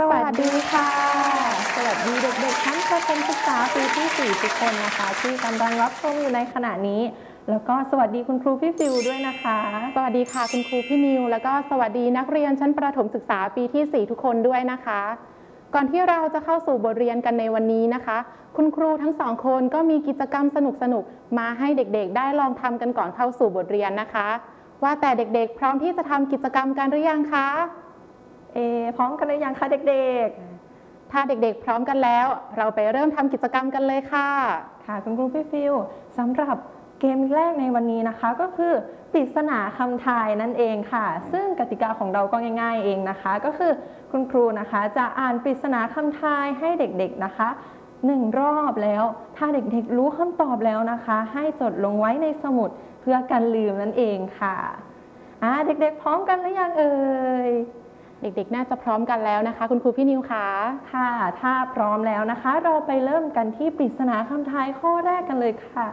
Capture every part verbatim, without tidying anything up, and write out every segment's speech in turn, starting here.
สวัสดีค่ะสวัสดีเด็กๆชั้นประถมศึกษาปีที่สี่ทุกคนนะคะที่กำลังรับชมอยู่ในขณะนี้แล้วก็สวัสดีคุณครูพี่ฟิวด้วยนะคะสวัสดีค่ะคุณครูพี่นิวแล้วก็สวัสดีนักเรียนชั้นประถมศึกษาปีที่สี่ทุกคนด้วยนะคะก่อนที่เราจะเข้าสู่บทเรียนกันในวันนี้นะคะคุณครูทั้งสองคนก็มีกิจกรรมสนุกๆมาให้เด็กๆได้ลองทำกันก่อนเข้าสู่บทเรียนนะคะว่าแต่เด็กๆพร้อมที่จะทำกิจกรรมกันหรือยังคะเอพร้อมกันหรือยังคะเด็กๆถ้าเด็กๆพร้อมกันแล้วเราไปเริ่มทำกิจกรรมกันเลยค่ะค่ะคุณครูพี่ฟิวสำหรับเกมแรกในวันนี้นะคะก็คือปริศนาคำทายนั่นเองค่ะซึ่งกติกาของเราก็ง่ายๆเองนะคะก็คือคุณครูนะคะจะอ่านปริศนาคำทายให้เด็กๆนะคะหนึ่งรอบแล้วถ้าเด็กๆรู้คำตอบแล้วนะคะให้จดลงไว้ในสมุดเพื่อกันลืมนั่นเองค่ะอ่าเด็กๆพร้อมกันหรือยังเอ่ยเด็กๆน่าจะพร้อมกันแล้วนะคะคุณครูพี่นิวคะค่ะถ้าพร้อมแล้วนะคะเราไปเริ่มกันที่ปริศนาคำทายข้อแรกกันเลยค่ะ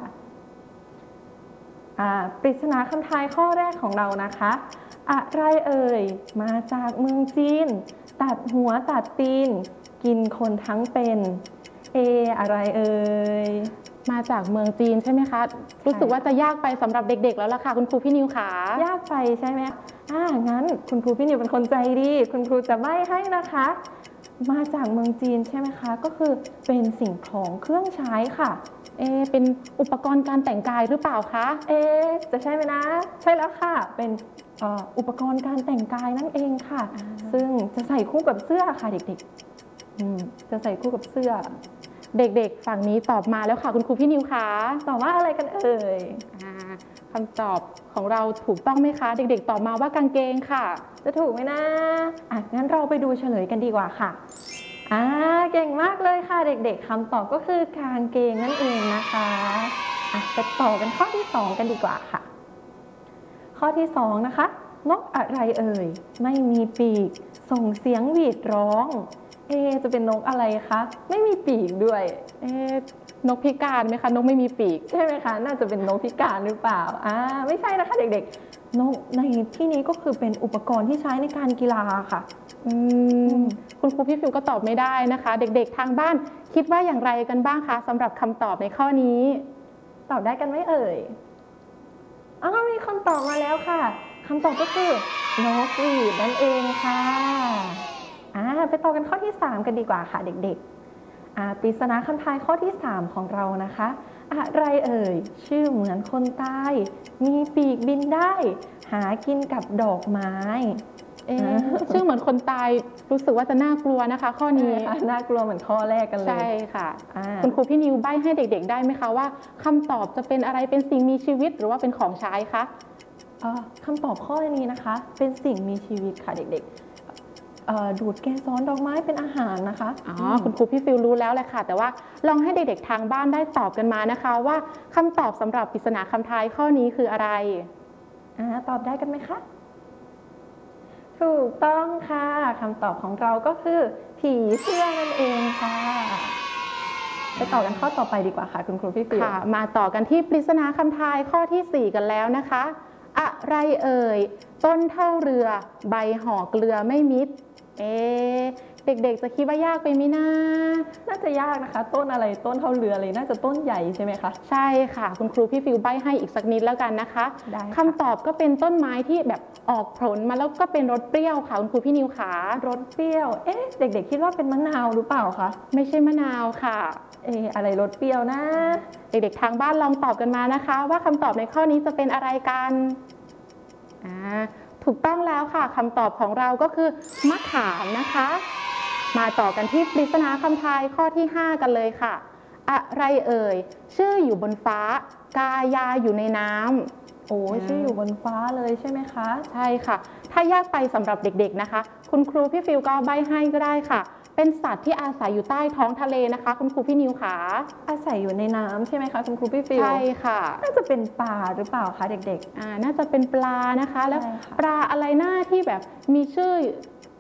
ปริศนาคำทายข้อแรกของเรานะคะอะไรเอ่ยมาจากเมืองจีนตัดหัวตัดตีนกินคนทั้งเป็นเออะไรเอ่ยมาจากเมืองจีนใช่ไหมคะรู้สึกว่าจะยากไปสำหรับเด็กๆแล้วล่ะค่ะคุณครูพี่นิวค่ะยากไปใช่ไหมอ่างั้นคุณครูพี่นิวเป็นคนใจดีคุณครูจะใบ้ให้นะคะมาจากเมืองจีนใช่ไหมคะก็คือเป็นสิ่งของเครื่องใช้ค่ะเอเป็นอุปกรณ์การแต่งกายหรือเปล่าคะเอจะใช่ไหมนะใช่แล้วค่ะเป็นอุปกรณ์การแต่งกายนั่นเองค่ะซึ่งจะใส่คู่กับเสื้อค่ะเด็กๆจะใส่คู่กับเสื้อเด็กๆฝั่งนี้ตอบมาแล้วค่ะคุณครูพี่นิวคะตอบว่าอะไรกันเอ่ยคำตอบของเราถูกต้องไหมคะเด็กๆตอบมาว่ากางเกงค่ะจะถูกไหมนะอ่ะงั้นเราไปดูเฉลยกันดีกว่าค่ะอ่าเก่งมากเลยค่ะเด็กๆคำตอบก็คือกางเกงนั่นเองนะคะอ่ะไปต่อกันข้อที่สองกันดีกว่าค่ะข้อที่สองนะคะนกอะไรเอ่ยไม่มีปีกส่งเสียงหวีดร้องเอจะเป็นนกอะไรคะไม่มีปีกด้วยเอ๊นกพิการไหมคะนกไม่มีปีกใช่ไหมคะน่าจะเป็นนกพิการหรือเปล่าอ่าไม่ใช่นะคะเด็กๆนกในที่นี้ก็คือเป็นอุปกรณ์ที่ใช้ในการกีฬาค่ะอืมคุณครูพี่ฟิวก็ตอบไม่ได้นะคะเด็กๆทางบ้านคิดว่าอย่างไรกันบ้างคะสำหรับคำตอบในข้อนี้ตอบได้กันไหมเอ่ยอ้าวมีคนตอบมาแล้วค่ะคำตอบก็คือนกหวีดนั่นเองค่ะอ่าไปต่อกันข้อที่สามกันดีกว่าค่ะเด็กๆอ่าปริศนาคำทายข้อที่สามของเรานะคะอะไรเอ่ยชื่อเหมือนคนตายมีปีกบินได้หากินกับดอกไม้เอชื่อเหมือนคนตายรู้สึกว่าจะน่ากลัวนะคะข้อนี้น่ากลัวเหมือนข้อแรกกันเลยใช่ค่ะคุณครูพี่นิวใบ้ให้เด็กๆได้ไหมคะว่าคำตอบจะเป็นอะไรเป็นสิ่งมีชีวิตหรือว่าเป็นของใช้คะคำตอบข้อนี้นะคะเป็นสิ่งมีชีวิตค่ะเด็กๆดูดเกสรดอกไม้เป็นอาหารนะคะอ๋อคุณครูพี่ฟิวรู้แล้วแหละค่ะแต่ว่าลองให้เด็กๆทางบ้านได้ตอบกันมานะคะว่าคำตอบสำหรับปริศนาคำทายข้อนี้คืออะไรตอบได้กันไหมคะถูกต้องค่ะคำตอบของเราก็คือผีเสื้อนั่นเองค่ะไปต่อกันข้อต่อไปดีกว่าค่ะคุณครูพี่ฟิวค่ะมาต่อกันที่ปริศนาคำทายข้อที่สี่กันแล้วนะคะอะไรเอ่ยต้นเท่าเรือใบห่อเกลือไม่มิดเอ๊เด็กๆจะคิดว่ายากไปไหมนะน่าจะยากนะคะต้นอะไรต้นเท่าเรือเลยน่าจะต้นใหญ่ใช่ไหมคะใช่ค่ะคุณครูพี่ฟิวใบ้ให้อีกสักนิดแล้วกันนะคะคำตอบก็เป็นต้นไม้ที่แบบออกผลมาแล้วก็เป็นรสเปรี้ยวค่ะคุณครูพี่นิวขารสเปรี้ยวเอ๊ะเด็กๆคิดว่าเป็นมะนาวหรือเปล่าคะไม่ใช่มะนาวค่ะเอ๊ะอะไรรสเปรี้ยวนะเด็กๆทางบ้านลองตอบกันมานะคะว่าคำตอบในข้อนี้จะเป็นอะไรกันอ่าถูกต้องแล้วค่ะคำตอบของเราก็คือมะขามนะคะมาต่อกันที่ปริศนาคำทายข้อที่ห้ากันเลยค่ะอะไรเอ่ยชื่ออยู่บนฟ้ากายาอยู่ในน้ำโอ้ชื่ออยู่บนฟ้าเลยใช่ไหมคะใช่ค่ะถ้ายากไปสำหรับเด็กๆนะคะคุณครูพี่ฟิวก็ใบ้ให้ก็ได้ค่ะเป็นสัตว์ที่อาศัยอยู่ใต้ท้องทะเลนะคะคุณครูพี่นิวค่ะอาศัยอยู่ในน้ำใช่ไหมคะคุณครูพี่ฟิวใช่ค่ะน่าจะเป็นปลาหรือเปล่าคะเด็กๆอ่าน่าจะเป็นปลานะคะแล้วปลาอะไรหน้าที่แบบมีชื่อ